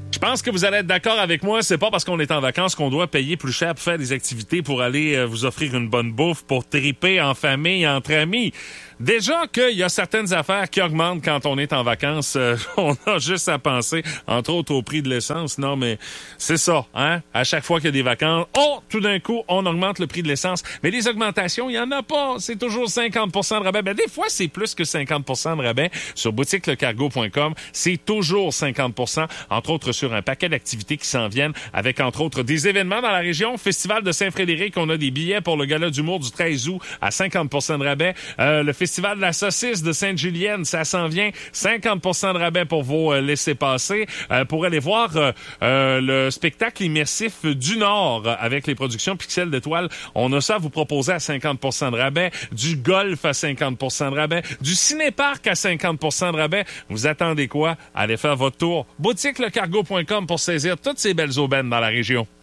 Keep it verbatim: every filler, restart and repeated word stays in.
Je pense que vous allez être d'accord avec moi, c'est pas parce qu'on est en vacances qu'on doit payer plus cher pour faire des activités, pour aller euh, vous offrir une bonne bouffe, pour triper en famille, entre amis. Déjà qu'il y a certaines affaires qui augmentent quand on est en vacances, euh, on a juste à penser, entre autres au prix de l'essence. Non, mais c'est ça, hein? À chaque fois qu'il y a des vacances, oh, tout d'un coup, on augmente le prix de l'essence. Mais les augmentations, il y en a pas. C'est toujours cinquante pour cent de rabais. Ben, des fois, c'est plus que cinquante pour cent de rabais. Sur boutique le cargo point com, c'est toujours cinquante pour cent, entre autres sur un paquet d'activités qui s'en viennent, avec entre autres des événements dans la région. Festival de Saint-Frédéric, on a des billets pour le gala d'humour du treize août à cinquante pour cent de rabais. Euh, le Festival de la saucisse de Sainte-Julienne, ça s'en vient, cinquante pour cent de rabais pour vos euh, laissez-passer. Euh, pour aller voir euh, euh, le spectacle immersif du Nord avec les productions Pixel d'étoiles, on a ça à vous proposer à cinquante pour cent de rabais, du golf à cinquante pour cent de rabais, du ciné-parc à cinquante pour cent de rabais. Vous attendez quoi? Allez faire votre tour. boutique le cargo point com pour saisir toutes ces belles aubaines dans la région.